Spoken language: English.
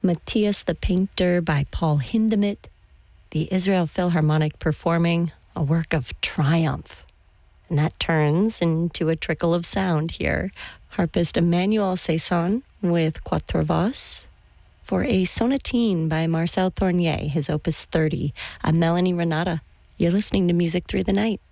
Matthias the Painter by Paul Hindemith, the Israel Philharmonic performing a work of triumph. And that turns into a trickle of sound here. Harpist Emmanuel Cesson with Quatre Voix for a sonatine by Marcel Tournier, his opus 30. I'm Melanie Renata. You're listening to Music Through the Night.